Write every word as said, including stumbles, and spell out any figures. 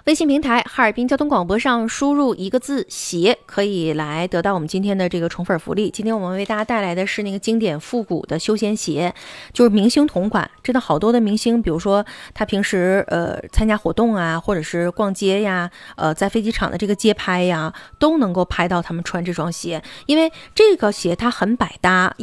微信平台哈尔滨交通广播上输入一个字鞋，可以来得到我们今天的这个宠粉福利。今天我们为大家带来的是那个经典复古的休闲鞋，就是明星同款。真的好多的明星，比如说他平时呃参加活动啊，或者是逛街呀，呃在飞机场的这个街拍呀，都能够拍到他们穿这双鞋，因为这个鞋它很百搭。